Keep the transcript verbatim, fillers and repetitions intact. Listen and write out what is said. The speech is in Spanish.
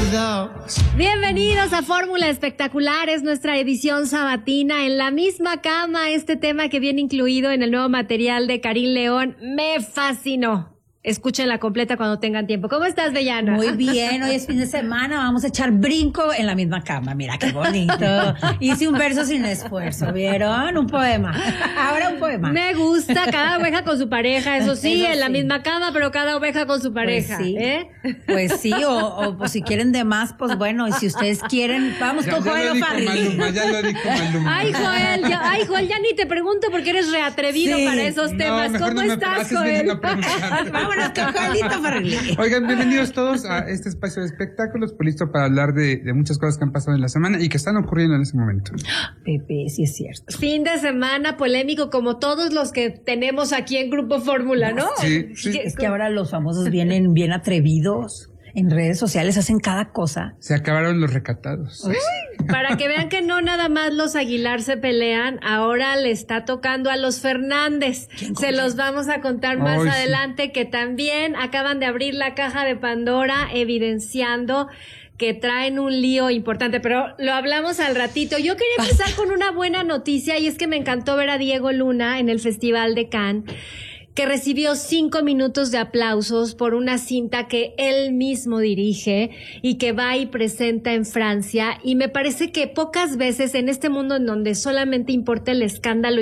Bienvenidos a Fórmula Espectacular, es nuestra edición sabatina. En la misma cama, este tema que viene incluido en el nuevo material de Karim León me fascinó. Escúchenla completa cuando tengan tiempo. ¿Cómo estás, Bellana? Muy bien, hoy es fin de semana, vamos a echar brinco en la misma cama. Mira qué bonito. Hice un verso sin esfuerzo, ¿vieron? Un poema. Ahora un poema. Me gusta, cada oveja con su pareja, eso sí, Eso en la sí. misma cama, pero cada oveja con su pareja. Pues sí, ¿eh? pues sí o, o pues si quieren de más, pues bueno, y si ustedes quieren, vamos Ya, con ya Joel lo dijo Farri. Maluma, ya lo dijo Maluma. Ay, Joel, ya, ay, Joel, ya ni te pregunto porque eres reatrevido Sí. para esos No, temas. mejor ¿Cómo no me estás, haces Joel? ninguna pregunta. Vámonos con Joelito Farri. Oigan, bienvenidos todos a este espacio de espectáculos, pues listo para hablar de, de muchas cosas que han pasado en la semana y que están ocurriendo en ese momento. Pepe, sí es cierto. Fin de semana polémico como todos los que tenemos aquí en Grupo Fórmula, ¿no? Sí, sí. Es que ahora los famosos vienen bien atrevidos. En redes sociales hacen cada cosa. Se acabaron los recatados. Para que vean que no nada más los Aguilar se pelean, ahora le está tocando a los Fernández. Se los vamos a contar más Ay, sí. adelante, que también acaban de abrir la caja de Pandora, evidenciando que traen un lío importante, pero lo hablamos al ratito. Yo quería empezar con una buena noticia, y es que me encantó ver a Diego Luna en el Festival de Cannes, que recibió cinco minutos de aplausos por una cinta que él mismo dirige y que va y presenta en Francia. Y me parece que pocas veces en este mundo en donde solamente importa el escándalo